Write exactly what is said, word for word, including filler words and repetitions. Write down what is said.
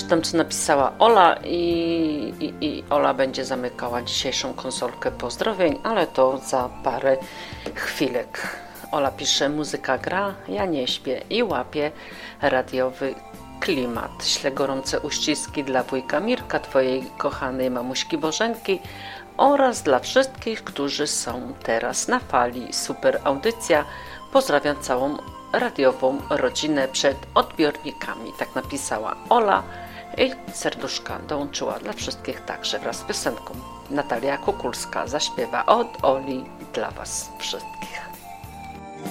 przeczytam, co napisała Ola i, i, i Ola będzie zamykała dzisiejszą konsolkę pozdrowień, ale to za parę chwilek. Ola pisze, muzyka gra, ja nie śpię i łapię radiowy klimat. Ślę gorące uściski dla wujka Mirka, twojej kochanej mamuśki Bożenki oraz dla wszystkich, którzy są teraz na fali. Super audycja. Pozdrawiam całą radiową rodzinę przed odbiornikami. Tak napisała Ola i serduszka dołączyła dla wszystkich także wraz z piosenką. Natalia Kukulska zaśpiewa od Oli dla was wszystkich.